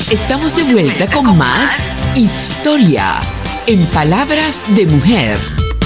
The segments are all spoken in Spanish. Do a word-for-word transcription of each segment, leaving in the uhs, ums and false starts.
Estamos de vuelta con más Historia en Palabras de Mujer.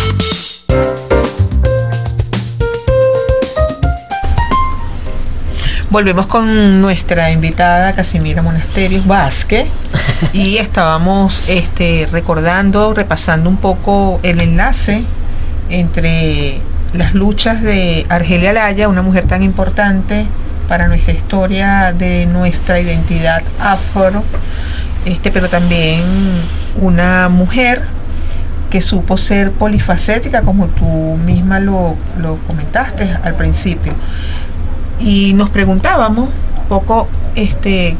Volvemos con nuestra invitada Casimira Monasterios Vázquez y estábamos este, recordando, repasando un poco el enlace entre las luchas de Argelia Laya, una mujer tan importante para nuestra historia de nuestra identidad afro, este, pero también una mujer que supo ser polifacética, como tú misma lo, lo comentaste al principio. Y nos preguntábamos un poco este,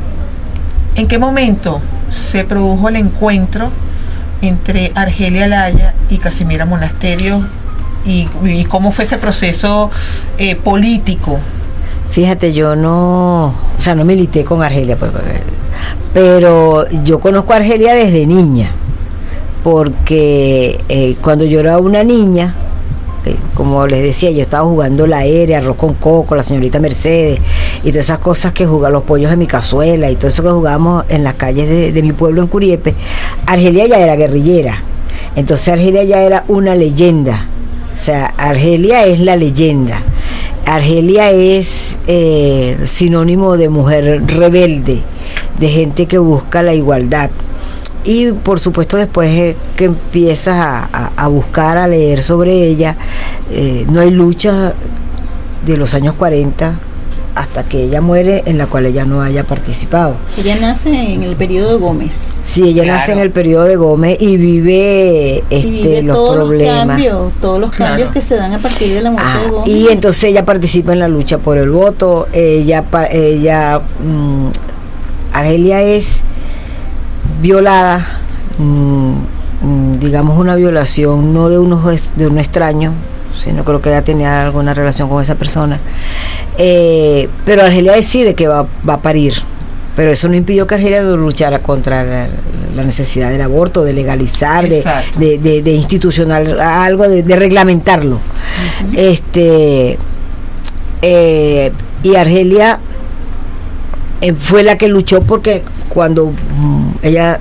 en qué momento se produjo el encuentro entre Argelia Laya y Casimira Monasterios y, y cómo fue ese proceso eh, político. Fíjate, yo no, o sea, no milité con Argelia, pues, pero yo conozco a Argelia desde niña, porque eh, cuando yo era una niña, como les decía, yo estaba jugando la aérea, arroz con coco, la señorita Mercedes y todas esas cosas que jugaban, los pollos de mi cazuela y todo eso que jugábamos en las calles de, de mi pueblo en Curiepe. Argelia ya era guerrillera, entonces Argelia ya era una leyenda, o sea, Argelia es la leyenda. Argelia es eh, sinónimo de mujer rebelde, de gente que busca la igualdad. Y por supuesto después eh, que empiezas a, a, a buscar, a leer sobre ella, eh, no hay lucha de los años cuarenta hasta que ella muere en la cual ella no haya participado. Ella nace en el periodo de Gómez. Sí, ella claro. nace en el periodo de Gómez y vive, este, y vive los todos problemas. Los cambios, todos los claro. cambios que se dan a partir de la muerte ah, de Gómez. Y entonces ella participa en la lucha por el voto. Ella, ella mmm, Argelia es violada, mmm, digamos una violación no de, unos, de un extraño, sino creo que ella tenía alguna relación con esa persona, eh, pero Argelia decide que va, va a parir, pero eso no impidió que Argelia luchara contra la, la necesidad del aborto, de legalizar, de, de, de, de institucional algo, de, de reglamentarlo. Uh-huh. este eh, y Argelia eh, fue la que luchó porque cuando um, ella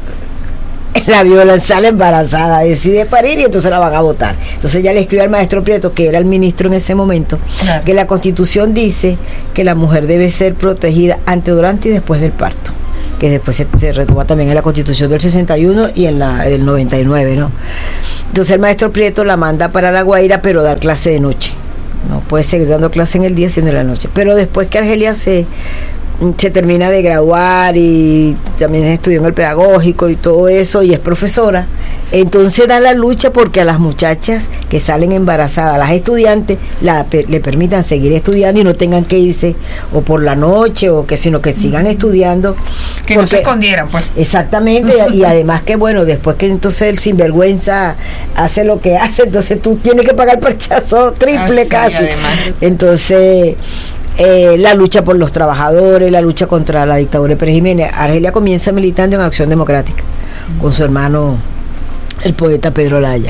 la violan, sale embarazada, decide parir y entonces la van a votar. Entonces ella le escribe al maestro Prieto, que era el ministro en ese momento, claro. que la Constitución dice que la mujer debe ser protegida antes, durante y después del parto, que después se, se retoma también en la Constitución del sesenta y uno y en la del noventa y nueve, ¿no? Entonces el maestro Prieto la manda para La Guaira, pero dar clase de noche. No puede seguir dando clase en el día, sino en la noche. Pero después que Argelia se se termina de graduar y también estudió en el pedagógico y todo eso y es profesora, entonces da la lucha porque a las muchachas que salen embarazadas, las estudiantes, la, le permitan seguir estudiando y no tengan que irse o por la noche o que sino que sigan estudiando, que porque, no se escondieran, pues. Exactamente. y, y además que bueno, después que entonces el sinvergüenza hace lo que hace, entonces tú tienes que pagar parchazo triple. Así, casi además. Entonces Eh, la lucha por los trabajadores, la lucha contra la dictadura de Pérez Jiménez. Argelia comienza militando en Acción Democrática uh-huh. con su hermano el poeta Pedro Laya,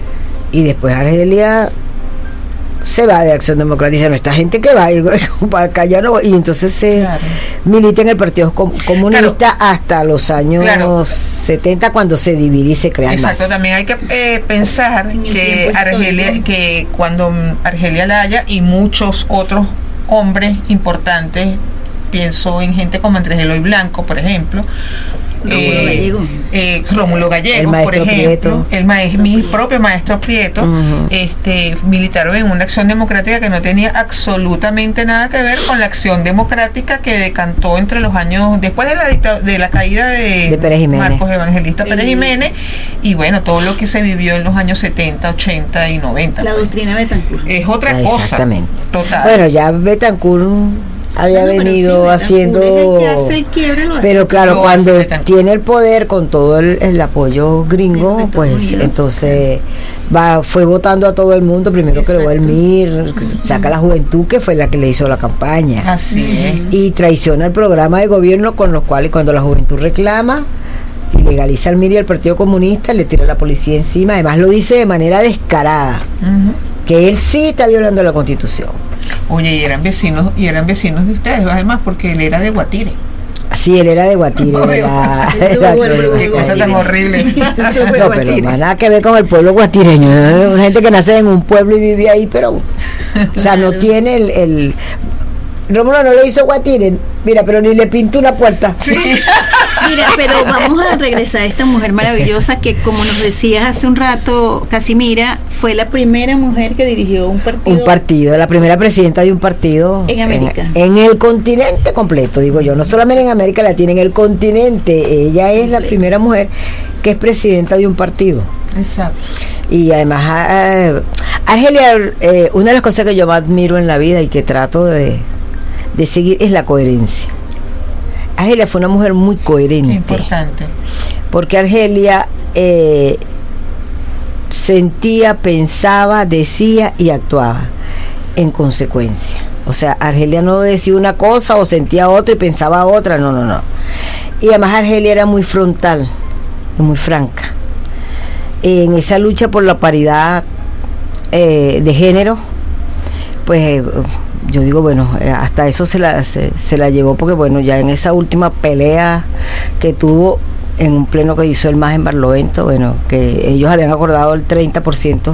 y después Argelia se va de Acción Democrática y dice, no, esta gente que va y, para acá ya no, y entonces se claro. milita en el Partido Comunista claro. hasta los años claro. setenta, cuando se divide y se crea Exacto, más. También hay que eh, pensar que Argelia, que cuando Argelia Laya y muchos otros hombres importantes, pienso en gente como Andrés Eloy Blanco, por ejemplo, Rómulo eh, Gallego, eh, Rómulo Gallego por ejemplo, Prieto. el maestro, mi propio maestro Prieto, uh-huh. este, militaron en una acción democrática que no tenía absolutamente nada que ver con la acción democrática que decantó entre los años, después de la dicta, de la caída de, de Pérez Marcos Evangelista Pérez Jiménez, y bueno, todo lo que se vivió en los años setenta, ochenta y noventa. La pues. doctrina Betancourt. Es otra ah, cosa. Exactamente. Total. Bueno, ya Betancourt había bueno, venido sí, haciendo quiebre, pero claro, no, cuando tiene el poder con todo el, el apoyo gringo, pues unido. Entonces va fue votando a todo el mundo, primero Exacto. creó el M I R, saca a la juventud, que fue la que le hizo la campaña, así es, y traiciona el programa de gobierno, con lo cual cuando la juventud reclama y legaliza el M I R y el Partido Comunista, le tira la policía encima. Además lo dice de manera descarada, uh-huh. que él sí está violando la Constitución. Oye, y eran vecinos, y eran vecinos de ustedes, además, porque él era de Guatire. Sí, él era de Guatire. Era, era Qué cosa tan horrible. No, pero no nada que ver con el pueblo guatireño. ¿no? Una gente que nace en un pueblo y vive ahí, pero, o sea, no tiene el, el Rómulo no le hizo Guatire, mira, pero ni le pintó una puerta. Sí. Mira, pero vamos a regresar a esta mujer maravillosa que, como nos decías hace un rato, Casimira, fue la primera mujer que dirigió un partido. Un partido, la primera presidenta de un partido. En América. En, en el continente completo, digo yo, no solamente en América Latina, en el continente. Ella es la primera mujer que es presidenta de un partido. Exacto. Y además, eh, Argelia, eh, una de las cosas que yo más admiro en la vida y que trato de, de seguir es la coherencia. Argelia fue una mujer muy coherente. Importante. Porque Argelia eh, sentía, pensaba, decía y actuaba en consecuencia. O sea, Argelia no decía una cosa o sentía otra y pensaba otra, no, no, no. Y además Argelia era muy frontal y muy franca. En esa lucha por la paridad eh, de género, pues eh, yo digo, bueno, hasta eso se la, se, se la llevó, porque bueno, ya en esa última pelea que tuvo en un pleno que hizo el M A S en Barlovento, bueno, que ellos habían acordado el treinta por ciento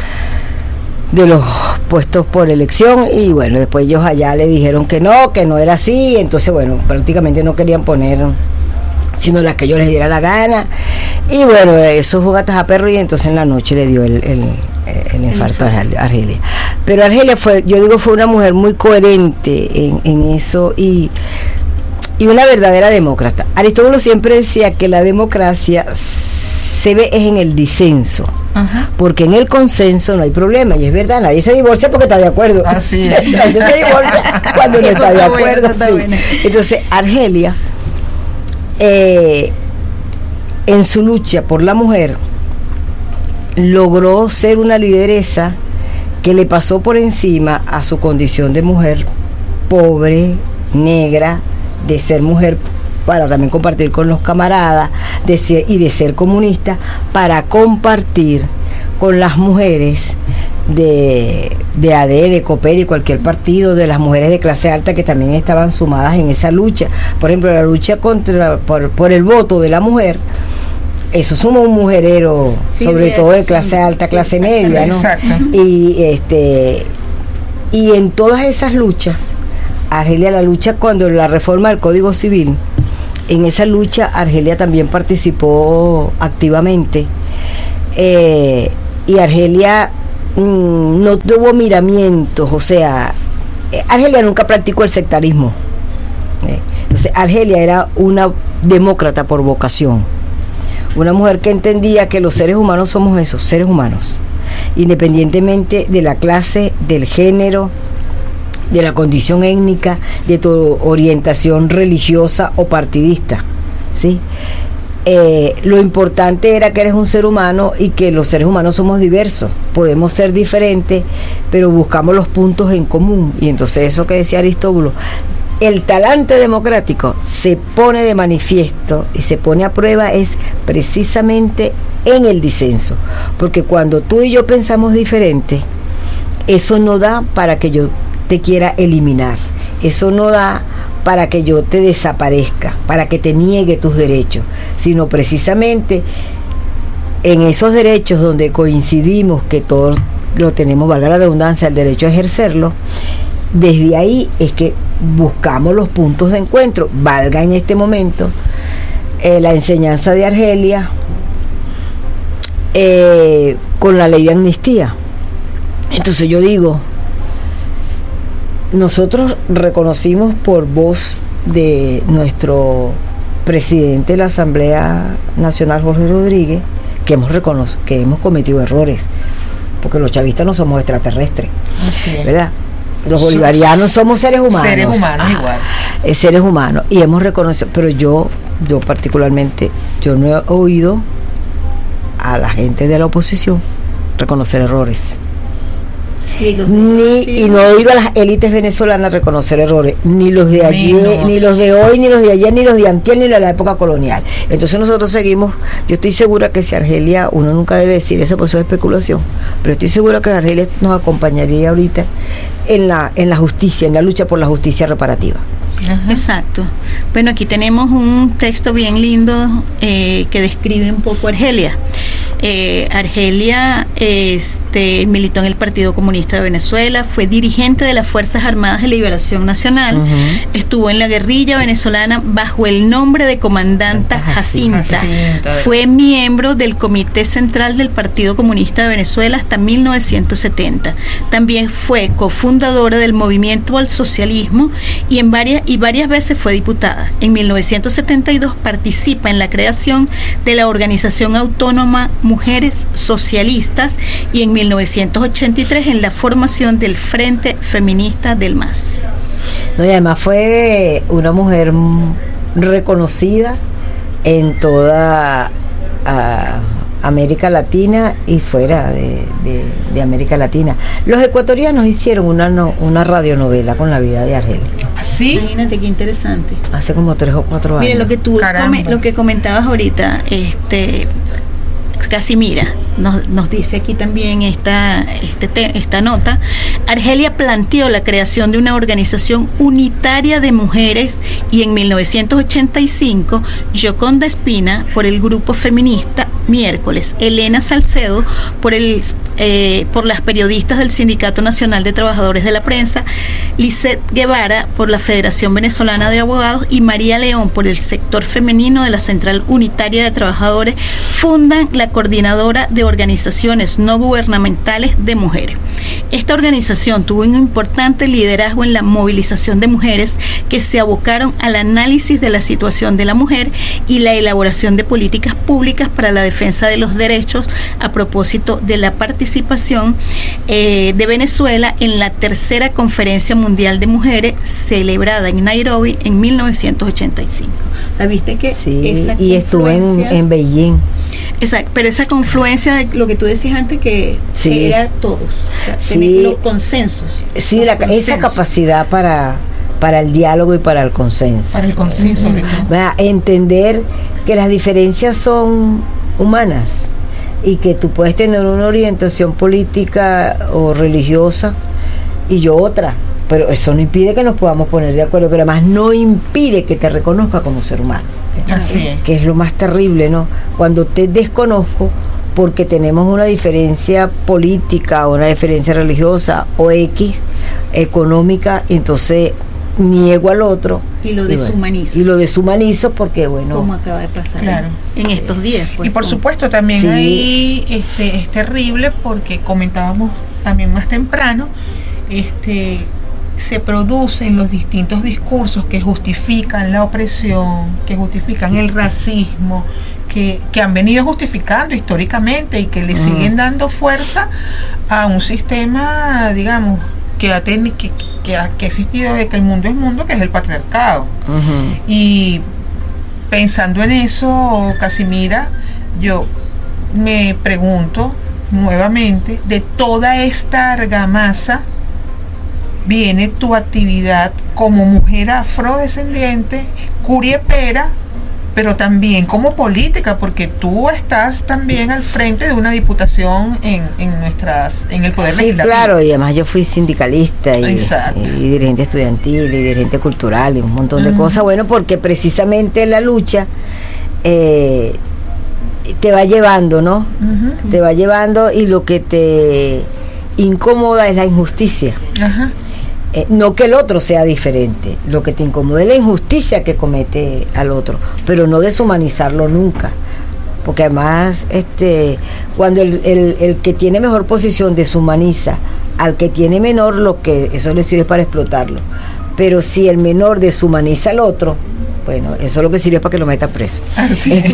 de los puestos por elección, y bueno, después ellos allá le dijeron que no, que no era así, entonces bueno, prácticamente no querían poner sino las que ellos les diera la gana, y bueno, eso fue un atajaperro, y entonces en la noche le dio el, el, el infarto a Argelia. Pero Argelia fue, yo digo, fue una mujer muy coherente en, en eso, y, y una verdadera demócrata. Aristóbulo siempre decía que la democracia se ve es en el disenso. Ajá. Porque en el consenso no hay problema, y es verdad, nadie se divorcia porque está de acuerdo. Así es. Nadie se divorcia cuando no está de acuerdo. Bueno, sí. Entonces Argelia, eh, en su lucha por la mujer, logró ser una lideresa que le pasó por encima a su condición de mujer pobre, negra, de ser mujer para también compartir con los camaradas, de ser, y de ser comunista, para compartir con las mujeres de, de A D, de COPER y cualquier partido, de las mujeres de clase alta que también estaban sumadas en esa lucha. Por ejemplo, la lucha contra por, por el voto de la mujer, eso suma un mujerero, sí, sobre bien, todo de clase sí, alta, sí, clase media, ¿no? Exacto. Y este y en todas esas luchas, Argelia, la lucha cuando la reforma del Código Civil, en esa lucha Argelia también participó activamente, eh, y Argelia mmm, no tuvo miramientos, o sea, eh, Argelia nunca practicó el sectarismo. Eh, entonces Argelia era una demócrata por vocación, una mujer que entendía que los seres humanos somos esos, seres humanos, independientemente de la clase, del género, de la condición étnica, de tu orientación religiosa o partidista, ¿sí? Eh, lo importante era que eres un ser humano y que los seres humanos somos diversos, podemos ser diferentes, pero buscamos los puntos en común. Y entonces eso que decía Aristóbulo, el talante democrático se pone de manifiesto y se pone a prueba es precisamente en el disenso, porque cuando tú y yo pensamos diferente, eso no da para que yo te quiera eliminar, eso no da para que yo te desaparezca, para que te niegue tus derechos, sino precisamente en esos derechos donde coincidimos que todos lo tenemos, valga la redundancia, el derecho a ejercerlo, desde ahí es que buscamos los puntos de encuentro. Valga en este momento eh, la enseñanza de Argelia eh, con la ley de amnistía. Entonces yo digo, nosotros reconocimos por voz de nuestro presidente de la Asamblea Nacional, Jorge Rodríguez, que hemos reconocido, que hemos cometido errores, porque los chavistas no somos extraterrestres, ¿verdad? Los bolivarianos somos seres humanos. Seres humanos, ah, igual. Eh, seres humanos, y hemos reconocido, pero yo, yo particularmente, yo no he oído a la gente de la oposición reconocer errores. Y, ni, sí. y no he oído a las élites venezolanas reconocer errores, ni los de ayer, ni los de hoy, ni los de ayer, ni los de antier, ni los de la época colonial. Entonces nosotros seguimos, yo estoy segura que si Argelia, uno nunca debe decir eso, pues eso es especulación, pero estoy segura que Argelia nos acompañaría ahorita en la, en la justicia, en la lucha por la justicia reparativa. Ajá. Exacto. Bueno, aquí tenemos un texto bien lindo eh, que describe un poco a Argelia. Eh, Argelia este, militó en el Partido Comunista de Venezuela, fue dirigente de las Fuerzas Armadas de Liberación Nacional, uh-huh. estuvo en la guerrilla venezolana bajo el nombre de Comandanta Jacinta, Jacinta. Fue miembro del Comité Central del Partido Comunista de Venezuela hasta mil novecientos setenta. También fue cofundadora del Movimiento al Socialismo y, en varias, y varias veces fue diputada. En mil novecientos setenta y dos participa en la creación de la Organización Autónoma Mujeres Socialistas y en mil novecientos ochenta y tres en la formación del Frente Feminista del M A S. No, y además fue una mujer reconocida en toda uh, América Latina y fuera de, de, de América Latina. Los ecuatorianos hicieron una, no, una radionovela con la vida de Argelia. ¿Sí? Imagínate qué interesante. Hace como tres o cuatro años. Mire, lo que tú come, lo que comentabas ahorita, este Casimira nos, nos dice aquí también esta, este te, esta nota. Argelia planteó la creación de una organización unitaria de mujeres y en mil novecientos ochenta y cinco Gioconda Espina por el grupo feminista Miércoles, Elena Salcedo por, el, eh, por las periodistas del Sindicato Nacional de Trabajadores de la Prensa, Lisette Guevara por la Federación Venezolana de Abogados y María León por el sector femenino de la Central Unitaria de Trabajadores fundan la Coordinadora de Organizaciones No Gubernamentales de Mujeres. Esta organización tuvo un importante liderazgo en la movilización de mujeres que se abocaron al análisis de la situación de la mujer y la elaboración de políticas públicas para la defensa de los derechos a propósito de la participación eh, de Venezuela en la tercera Conferencia Mundial de Mujeres celebrada en Nairobi en mil novecientos ochenta y cinco. ¿Viste que sí, esa y estuve en, en Beijing? Exacto, pero esa confluencia de lo que tú decías antes que, sí. que era todos, o sea, sí. los consensos. Sí, los la, consensos. Esa capacidad para, para el diálogo y para el consenso. Para el consenso. Sí. Entender que las diferencias son humanas y que tú puedes tener una orientación política o religiosa y yo otra, pero eso no impide que nos podamos poner de acuerdo, pero además no impide que te reconozca como ser humano. Así es. Que es lo más terrible, ¿no? Cuando te desconozco porque tenemos una diferencia política o una diferencia religiosa o X, económica, entonces niego al otro. Y lo deshumanizo. Y, bueno, y lo deshumanizo porque, bueno... Como acaba de pasar claro. en estos días. Pues, y por como. supuesto también sí. ahí este, es terrible porque comentábamos también más temprano, este... se producen los distintos discursos que justifican la opresión, que justifican el racismo, que, que han venido justificando históricamente y que le mm. siguen dando fuerza a un sistema, digamos, que ha, ten, que, que, ha, que ha existido desde que el mundo es mundo, que es el patriarcado. Uh-huh. Y pensando en eso, Casimira, yo me pregunto nuevamente, de toda esta argamasa viene tu actividad como mujer afrodescendiente, curiepera, pero también como política, porque tú estás también al frente de una diputación en, en nuestras en el poder sí, legislativo. Claro, y además yo fui sindicalista y, y dirigente estudiantil y dirigente cultural y un montón de uh-huh. cosas, bueno, porque precisamente la lucha eh, te va llevando, ¿no? Uh-huh. Te va llevando y lo que te incomoda es la injusticia. Ajá. Eh, no que el otro sea diferente, lo que te incomoda es la injusticia que comete al otro, pero no deshumanizarlo nunca, porque además este cuando el, el, el que tiene mejor posición deshumaniza al que tiene menor, lo que eso le sirve para explotarlo, pero si el menor deshumaniza al otro, bueno, eso es lo que sirve para que lo meta preso. Así es.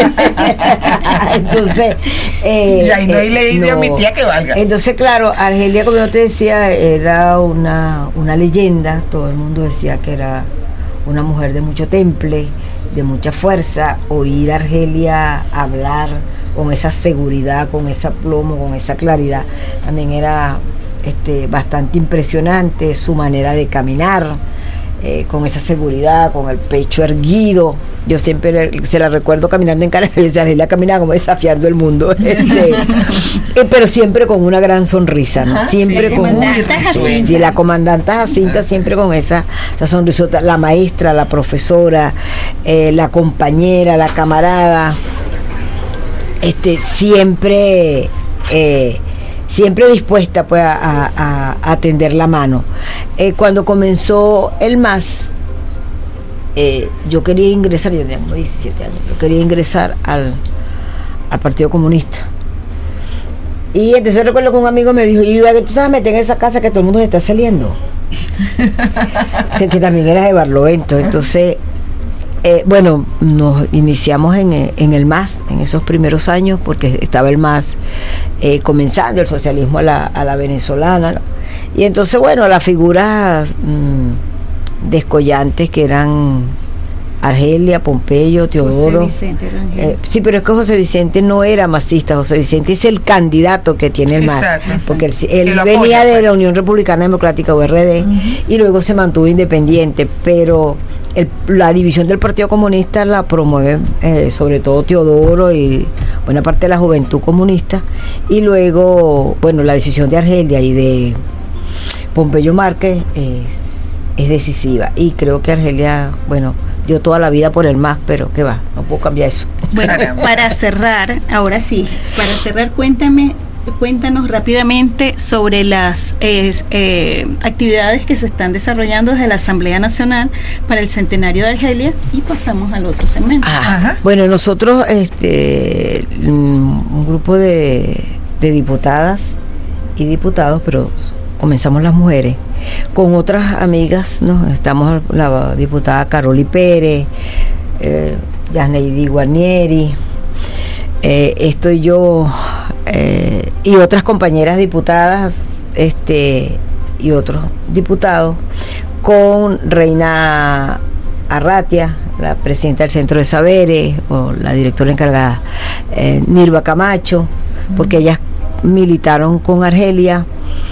Entonces, eh, y ahí no hay ley no. de amnistía que valga. Entonces, claro, Argelia, como yo te decía, era una, una leyenda. Todo el mundo decía que era una mujer de mucho temple, de mucha fuerza. Oír a Argelia hablar con esa seguridad, con ese plomo, con esa claridad, también era este, bastante impresionante. Su manera de caminar, Eh, con esa seguridad, con el pecho erguido, Yo siempre se la recuerdo caminando en Caracas, Argelia caminaba como desafiando el mundo, este, eh, pero siempre con una gran sonrisa, ¿no? Ajá, siempre sí, con comandante Jacinta. sí, la comandante Jacinta siempre con esa, esa sonrisota, la maestra, la profesora, eh, la compañera, la camarada, este, siempre eh, siempre dispuesta pues a, a, a tender la mano. Eh, cuando comenzó el M A S, eh, yo quería ingresar, yo tenía como diecisiete años, yo quería ingresar al, al Partido Comunista. Y entonces recuerdo que un amigo me dijo, y que tú te vas a meter en esa casa que todo el mundo se está saliendo. que, que también era de Barlovento. Entonces, eh, bueno, nos iniciamos en, en el M A S, en esos primeros años, porque estaba el M A S eh, comenzando, el socialismo a la, a la venezolana, ¿no? Y entonces, bueno, las figuras mmm, descollantes que eran Argelia, Pompeyo, Teodoro. José Vicente Rangel. Eh, sí, pero es que José Vicente no era masista, José Vicente es el candidato que tiene el M A S, Exacto, porque él, que él lo venía apoya, de pues. la Unión Republicana Democrática o R D, uh-huh, y luego se mantuvo independiente, pero el, la división del Partido Comunista la promueve eh, sobre todo Teodoro y buena parte de la juventud comunista, y luego, bueno, la decisión de Argelia y de Pompeyo Márquez es, es decisiva, y creo que Argelia, bueno, dio toda la vida por el M A S, pero qué va, no puedo cambiar eso. Bueno, para cerrar, ahora sí, para cerrar, cuéntame, cuéntanos rápidamente sobre las eh, eh, actividades que se están desarrollando desde la Asamblea Nacional para el centenario de Argelia, y pasamos al otro segmento. Ah, Ajá. bueno, nosotros, este, un grupo de, de diputadas y diputados, pero comenzamos las mujeres, con otras amigas, ¿no? Estamos la diputada Caroli Pérez, eh, Yasneidi Guarnieri, eh, estoy yo eh, y otras compañeras diputadas, este, y otros diputados, con Reina Arratia, la presidenta del Centro de Saberes, o la directora encargada, eh, Nirva Camacho, porque ellas militaron con Argelia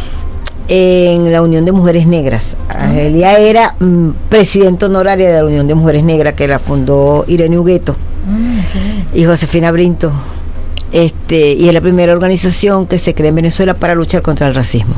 en la Unión de Mujeres Negras. Argelia era mm, presidenta honoraria de la Unión de Mujeres Negras, que la fundó Irene Hugueto, okay, y Josefina Brinto, este, y es la primera organización que se crea en Venezuela para luchar contra el racismo.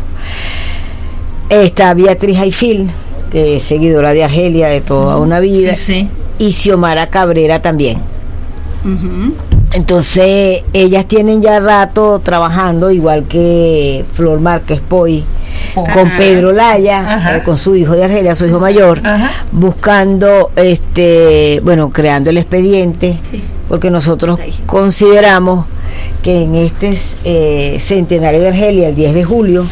Está Beatriz Haifil, que es seguidora de Argelia de toda una vida, sí, sí, y Xiomara Cabrera también. Uh-huh. Entonces, ellas tienen ya rato trabajando, igual que Flor Márquez Poy, con Ajá. Pedro Laya, eh, con su hijo de Argelia, su hijo mayor, Ajá. buscando, este, bueno, creando el expediente, sí, porque nosotros consideramos que en este eh, centenario de Argelia, el diez de julio,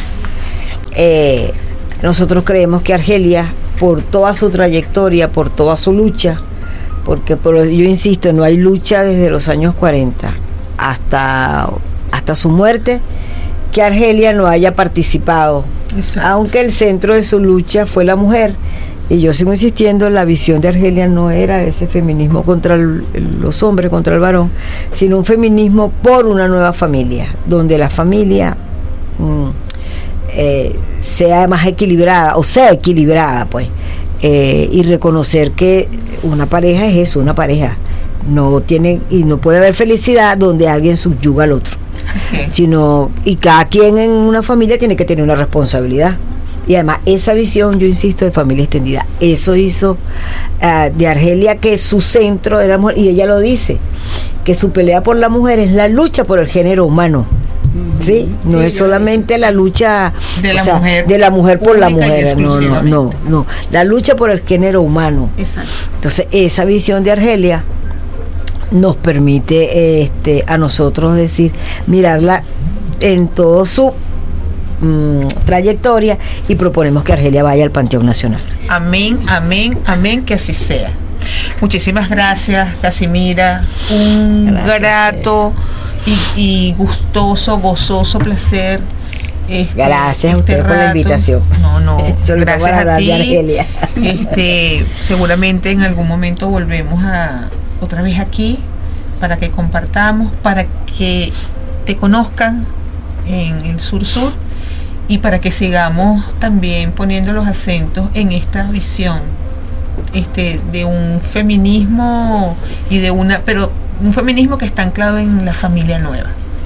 eh, nosotros creemos que Argelia, por toda su trayectoria, por toda su lucha, porque por, yo insisto, no hay lucha desde los años cuarenta hasta, hasta su muerte que Argelia no haya participado. Exacto. Aunque el centro de su lucha fue la mujer, y yo sigo insistiendo, la visión de Argelia no era de ese feminismo contra el, los hombres, contra el varón, sino un feminismo por una nueva familia, donde la familia mmm, eh, sea más equilibrada, o sea equilibrada, pues. Eh, y reconocer que una pareja es eso, una pareja no tiene, y no puede haber felicidad donde alguien subyuga al otro, sí, sino, y cada quien en una familia tiene que tener una responsabilidad, y además esa visión, yo insisto, de familia extendida, eso hizo uh, de Argelia que su centro era mujer, y ella lo dice, que su pelea por la mujer es la lucha por el género humano. Sí, no sí, es solamente la lucha de la, o sea, mujer, de la mujer por la mujer, no, no, no, no, la lucha por el género humano. Exacto. Entonces, esa visión de Argelia nos permite este, a nosotros decir, mirarla en todo su mmm, trayectoria, y proponemos que Argelia vaya al Panteón Nacional. Amén, amén, amén, que así sea. Muchísimas gracias, Casimira. Un gracias, grato y, y gustoso, gozoso placer. Este, gracias este a usted rato. por la invitación. No, no, gracias a, a ti. Argelia. Este, seguramente en algún momento volvemos a otra vez aquí para que compartamos, para que te conozcan en el Sur Sur, y para que sigamos también poniendo los acentos en esta visión este, de un feminismo y de una, pero un feminismo que está anclado en la familia nueva.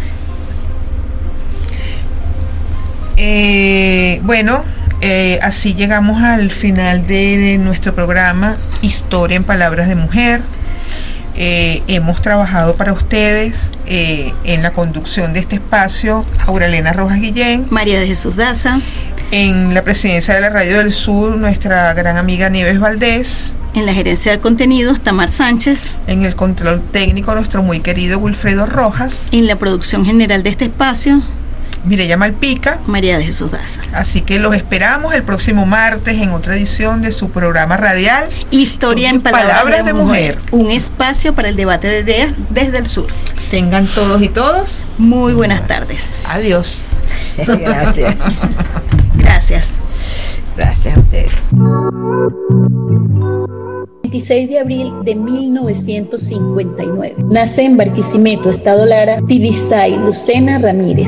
Eh, bueno, eh, así llegamos al final de nuestro programa Historia en Palabras de Mujer. Eh, hemos trabajado para ustedes eh, en la conducción de este espacio Aurelena Rojas Guillén, María de Jesús Daza, en la presidencia de la Radio del Sur nuestra gran amiga Nieves Valdés, en la gerencia de contenidos Tamar Sánchez, en el control técnico nuestro muy querido Wilfredo Rojas, en la producción general de este espacio Mireya Malpica, María de Jesús Daza. Así que los esperamos el próximo martes en otra edición de su programa radial Historia en Palabras, Palabras de, de mujer. mujer, un espacio para el debate de ideas desde el sur. Tengan todos y todos muy buenas tardes. Adiós. Gracias. Gracias. Gracias a ustedes. veintiséis de abril de mil novecientos cincuenta y nueve. Nace en Barquisimeto, Estado Lara, Tibisay Lucena Ramírez.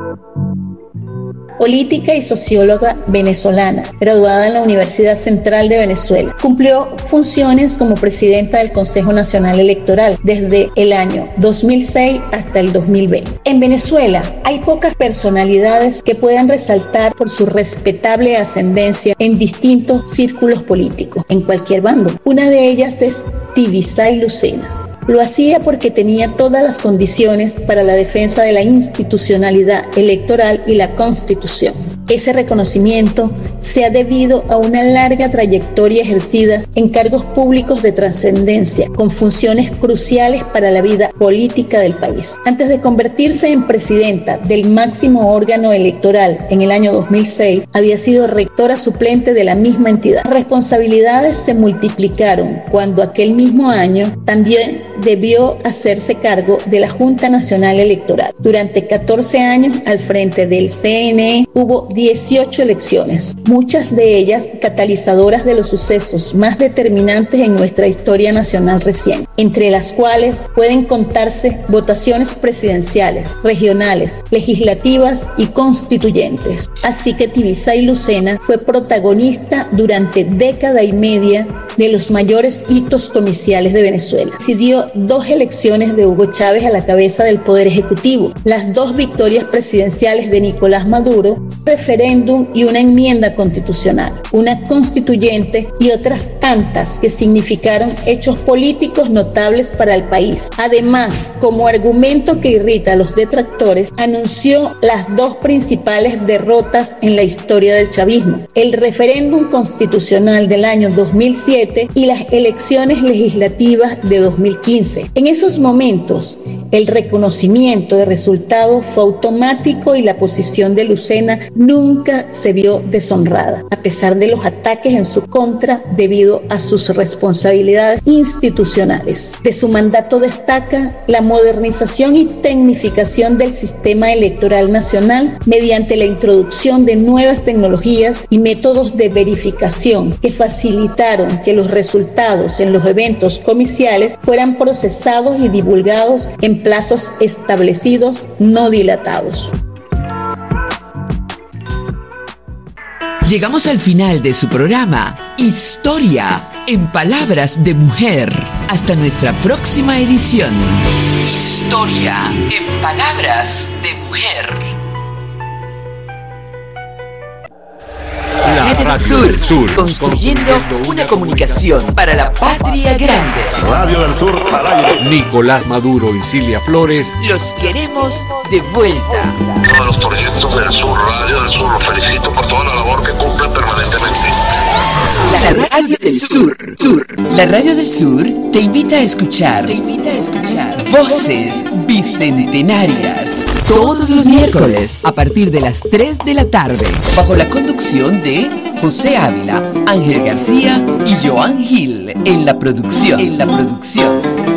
Política y socióloga venezolana, graduada en la Universidad Central de Venezuela. Cumplió funciones como presidenta del Consejo Nacional Electoral desde el año dos mil seis hasta el dos mil veinte. En Venezuela hay pocas personalidades que puedan resaltar por su respetable ascendencia en distintos círculos políticos, en cualquier bando. Una de ellas es Tibisay Lucena. Lo hacía porque tenía todas las condiciones para la defensa de la institucionalidad electoral y la Constitución. Ese reconocimiento se ha debido a una larga trayectoria ejercida en cargos públicos de trascendencia, con funciones cruciales para la vida política del país. Antes de convertirse en presidenta del máximo órgano electoral en el año dos mil seis, había sido rectora suplente de la misma entidad. Las responsabilidades se multiplicaron cuando aquel mismo año también debió hacerse cargo de la Junta Nacional Electoral. Durante catorce años al frente del C N E hubo dieciocho elecciones, muchas de ellas catalizadoras de los sucesos más determinantes en nuestra historia nacional reciente, entre las cuales pueden contarse votaciones presidenciales, regionales, legislativas y constituyentes. Así que Tibisay Lucena fue protagonista durante década y media de los mayores hitos comiciales de Venezuela. Decidió dos elecciones de Hugo Chávez a la cabeza del Poder Ejecutivo, las dos victorias presidenciales de Nicolás Maduro, referéndum y una enmienda constitucional, una constituyente y otras tantas que significaron hechos políticos notables para el país. Además, como argumento que irrita a los detractores, anunció las dos principales derrotas en la historia del chavismo: el referéndum constitucional del año dos mil siete y las elecciones legislativas de dos mil quince. En esos momentos, el reconocimiento de resultados fue automático y la posición de Lucena nunca se vio deshonrada, a pesar de los ataques en su contra debido a sus responsabilidades institucionales. De su mandato destaca la modernización y tecnificación del sistema electoral nacional mediante la introducción de nuevas tecnologías y métodos de verificación que facilitaron que los resultados en los eventos comiciales fueran procesados y divulgados en plazos establecidos, no dilatados. Llegamos al final de su programa Historia en Palabras de Mujer. Hasta nuestra próxima edición. Historia en Palabras de Mujer. La Radio del Sur, construyendo una comunicación para la patria grande. Radio del Sur al aire. Nicolás Maduro y Cilia Flores los queremos de vuelta. Todos los proyectos del Sur, Radio del Sur, los felicito por toda la labor que cumplen permanentemente. La Radio del Sur, Sur. La Radio del Sur te invita a escuchar, te invita a escuchar voces bicentenarias. Todos los miércoles a partir de las tres de la tarde, bajo la conducción de José Ávila, Ángel García y Joan Gil en la producción. En la producción.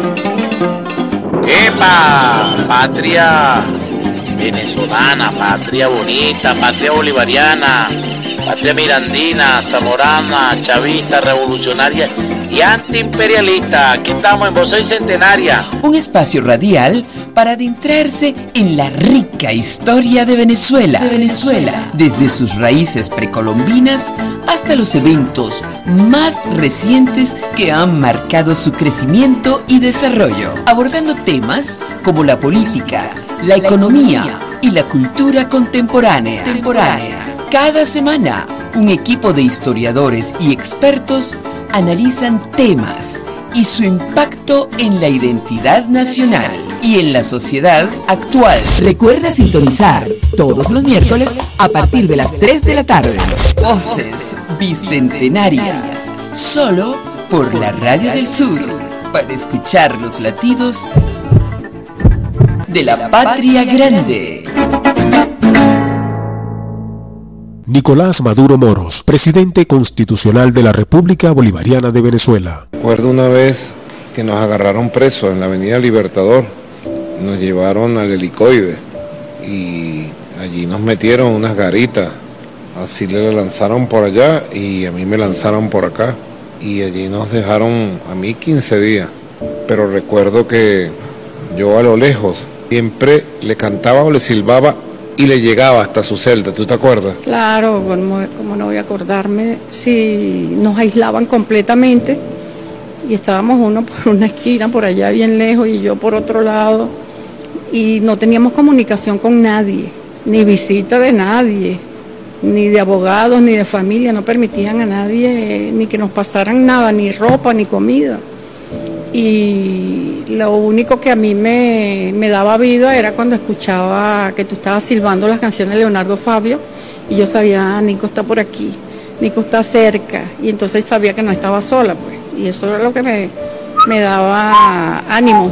¡Epa! Patria venezolana, patria bonita, patria bolivariana, patria mirandina, zamorana, chavista, revolucionaria y antiimperialista. Aquí estamos en Voz Bicentenaria. Un espacio radial para adentrarse en la rica historia de Venezuela. De Venezuela, desde sus raíces precolombinas hasta los eventos más recientes que han marcado su crecimiento y desarrollo, abordando temas como la política, la economía y la cultura contemporánea. Contemporánea. Cada semana, un equipo de historiadores y expertos analizan temas y su impacto en la identidad nacional y en la sociedad actual. Recuerda sintonizar todos los miércoles a partir de las tres de la tarde. Voces Bicentenarias, solo por la Radio del Sur, para escuchar los latidos de la patria grande. Nicolás Maduro Moros, presidente constitucional de la República Bolivariana de Venezuela. Recuerdo una vez que nos agarraron presos en la Avenida Libertador, nos llevaron al helicoide y allí nos metieron unas garitas, así le lanzaron por allá y a mí me lanzaron por acá y allí nos dejaron a mí quince días, pero recuerdo que yo a lo lejos siempre le cantaba o le silbaba y le llegaba hasta su celda, ¿tú te acuerdas? Claro, como, como no voy a acordarme, si nos aislaban completamente y estábamos uno por una esquina, por allá bien lejos y yo por otro lado, y no teníamos comunicación con nadie, ni visita de nadie, ni de abogados, ni de familia, no permitían a nadie ni que nos pasaran nada, ni ropa, ni comida. Y lo único que a mí me, me daba vida era cuando escuchaba que tú estabas silbando las canciones de Leonardo Fabio y yo sabía, ah, Nico está por aquí, Nico está cerca, y entonces sabía que no estaba sola, pues, y eso era lo que me, me daba ánimo.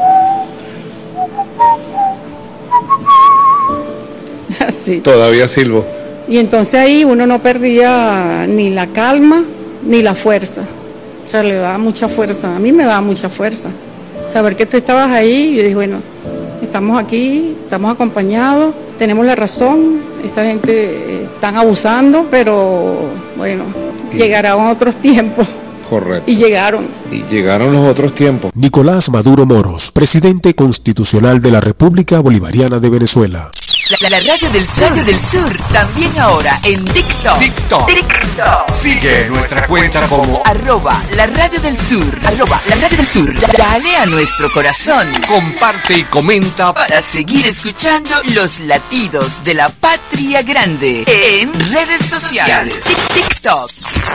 Así. Todavía silbo. Y entonces ahí uno no perdía ni la calma ni la fuerza. O sea, le daba mucha fuerza, a mí me daba mucha fuerza. Saber que tú estabas ahí, yo dije, bueno, estamos aquí, estamos acompañados, tenemos la razón, esta gente eh, están abusando, pero bueno, sí, llegarán otros tiempos. Correcto. Y llegaron. Y llegaron los otros tiempos. Nicolás Maduro Moros, presidente constitucional de la República Bolivariana de Venezuela. La, la Radio del Sur, Radio del Sur, también ahora en TikTok. TikTok. TikTok. Sigue nuestra cuenta como arroba la Radio del Sur, arroba la Radio del Sur. Dale a nuestro corazón. comparte y comenta Para seguir escuchando los latidos de la patria grande en redes sociales. TikTok.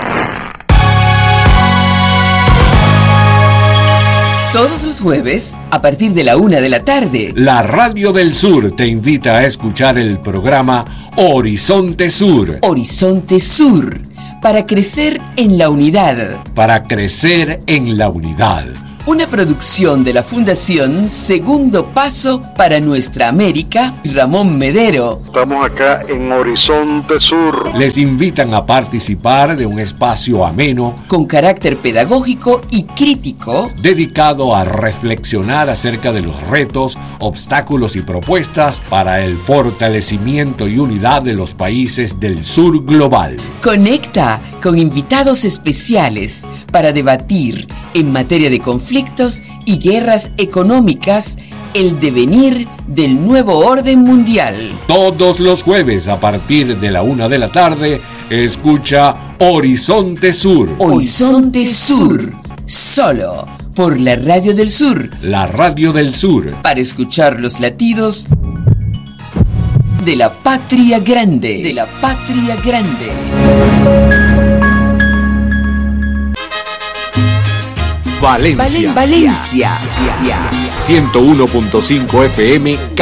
Todos los jueves, a partir de la una de la tarde, La Radio del Sur te invita a escuchar el programa Horizonte Sur. Horizonte Sur, para crecer en la unidad. Para crecer en la unidad. Una producción de la Fundación Segundo Paso para Nuestra América, Ramón Medero. Estamos acá en Horizonte Sur. Les invitan a participar de un espacio ameno Con carácter pedagógico y crítico, dedicado a reflexionar acerca de los retos, obstáculos y propuestas para el fortalecimiento y unidad de los países del sur global. conecta con invitados especiales para debatir en materia de conflictos y guerras económicas el devenir del nuevo orden mundial. Todos los jueves a partir de la una de la tarde, escucha Horizonte Sur. Horizonte Sur, solo por la Radio del Sur, La Radio del Sur. para escuchar los latidos de la patria grande, de la patria grande. Valencia. Valen- Valencia. ciento uno punto cinco F M